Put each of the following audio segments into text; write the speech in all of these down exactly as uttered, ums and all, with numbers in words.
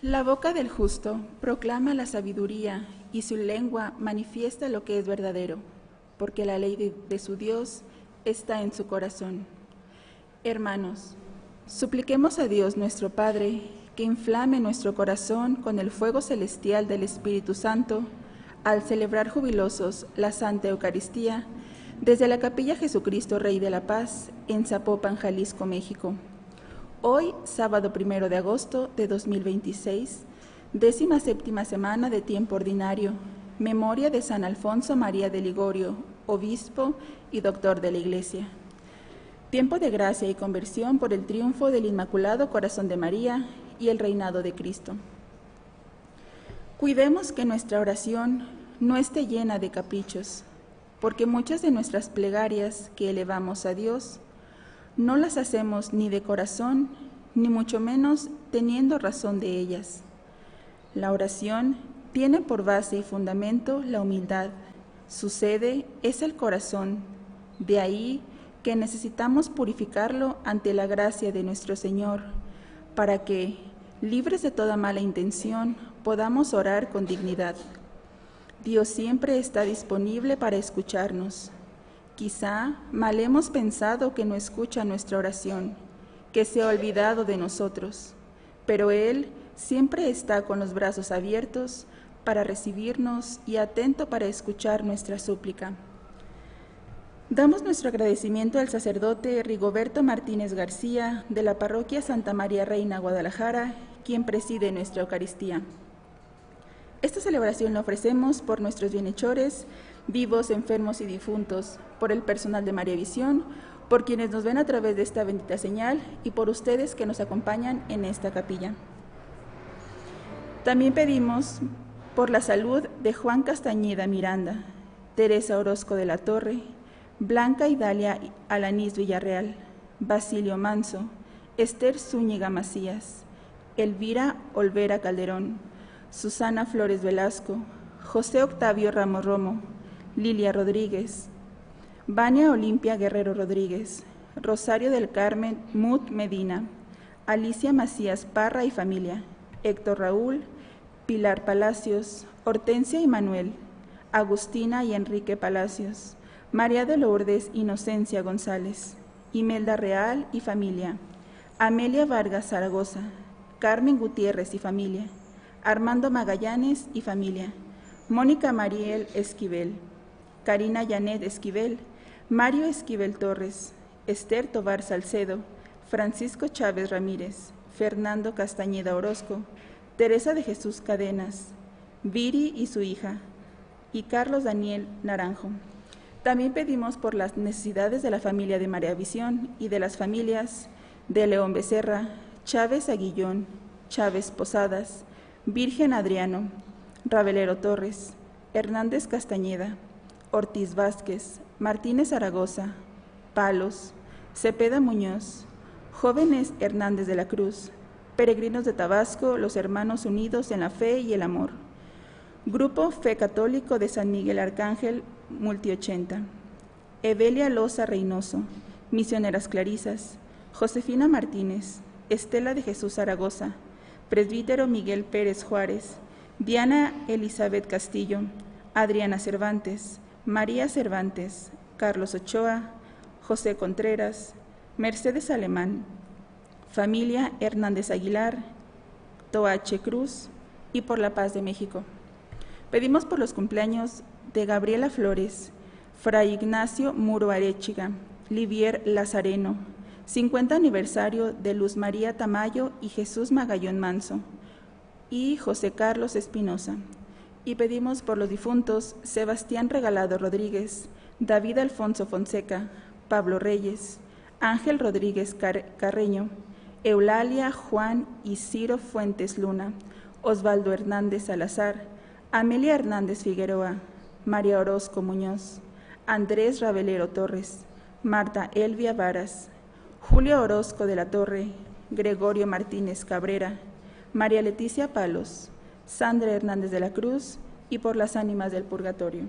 La boca del justo proclama la sabiduría y su lengua manifiesta lo que es verdadero, porque la ley de, de su Dios está en su corazón. Hermanos, supliquemos a Dios nuestro Padre que inflame nuestro corazón con el fuego celestial del Espíritu Santo al celebrar jubilosos la Santa Eucaristía desde la Capilla Jesucristo Rey de la Paz en Zapopan, Jalisco, México. Hoy, sábado primero de agosto de dos mil veintiséis, décima séptima semana de tiempo ordinario, memoria de San Alfonso María de Ligorio, obispo y doctor de la Iglesia. Tiempo de gracia y conversión por el triunfo del Inmaculado Corazón de María y el reinado de Cristo. Cuidemos que nuestra oración no esté llena de caprichos, porque muchas de nuestras plegarias que elevamos a Dios no las hacemos ni de corazón, ni mucho menos teniendo razón de ellas. La oración tiene por base y fundamento la humildad. Su sede es el corazón. De ahí que necesitamos purificarlo ante la gracia de nuestro Señor, para que, libres de toda mala intención, podamos orar con dignidad. Dios siempre está disponible para escucharnos. Quizá mal hemos pensado que no escucha nuestra oración, que se ha olvidado de nosotros, pero Él siempre está con los brazos abiertos para recibirnos y atento para escuchar nuestra súplica. Damos nuestro agradecimiento al sacerdote Rigoberto Martínez García de la Parroquia Santa María Reina, Guadalajara, quien preside nuestra Eucaristía. Esta celebración la ofrecemos por nuestros bienhechores, vivos, enfermos y difuntos, por el personal de María Visión, por quienes nos ven a través de esta bendita señal y por ustedes que nos acompañan en esta capilla. También pedimos por la salud de Juan Castañeda Miranda, Teresa Orozco de la Torre, Blanca Idalia Alanís Villarreal, Basilio Manso, Esther Zúñiga Macías, Elvira Olvera Calderón, Susana Flores Velasco, José Octavio Ramos Romo, Lilia Rodríguez, Vania Olimpia Guerrero Rodríguez, Rosario del Carmen Mut Medina, Alicia Macías Parra y familia, Héctor Raúl, Pilar Palacios, Hortensia y Manuel, Agustina y Enrique Palacios, María de Lourdes Inocencia González, Imelda Real y familia, Amelia Vargas Zaragoza, Carmen Gutiérrez y familia, Armando Magallanes y familia, Mónica Mariel Esquivel, Karina Janet Esquivel, Mario Esquivel Torres, Esther Tobar Salcedo, Francisco Chávez Ramírez, Fernando Castañeda Orozco, Teresa de Jesús Cadenas, Viri y su hija, y Carlos Daniel Naranjo. También pedimos por las necesidades de la familia de María Visión y de las familias de León Becerra, Chávez Aguillón, Chávez Posadas, Virgen Adriano, Ravelero Torres, Hernández Castañeda, Ortiz Vázquez, Martínez Zaragoza, Palos, Cepeda Muñoz, Jóvenes Hernández de la Cruz, Peregrinos de Tabasco, los Hermanos Unidos en la Fe y el Amor, Grupo Fe Católico de San Miguel Arcángel, Multiochenta, Evelia Loza Reynoso, Misioneras Clarisas, Josefina Martínez, Estela de Jesús Zaragoza, Presbítero Miguel Pérez Juárez, Diana Elizabeth Castillo, Adriana Cervantes, María Cervantes, Carlos Ochoa, José Contreras, Mercedes Alemán, familia Hernández Aguilar, Toache Cruz y por la paz de México. Pedimos por los cumpleaños de Gabriela Flores, Fray Ignacio Muro Arechiga, Livier Lazareno, cincuenta aniversario de Luz María Tamayo y Jesús Magallón Manso, y José Carlos Espinosa. Y pedimos por los difuntos Sebastián Regalado Rodríguez, David Alfonso Fonseca, Pablo Reyes, Ángel Rodríguez Car- Carreño, Eulalia Juan y Ciro Fuentes Luna, Osvaldo Hernández Salazar, Amelia Hernández Figueroa, María Orozco Muñoz, Andrés Ravelero Torres, Marta Elvia Varas, Julio Orozco de la Torre, Gregorio Martínez Cabrera, María Leticia Palos, Sandra Hernández de la Cruz y por las ánimas del purgatorio.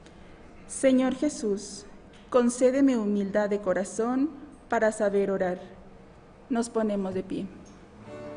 Señor Jesús, concédeme humildad de corazón para saber orar. Nos ponemos de pie.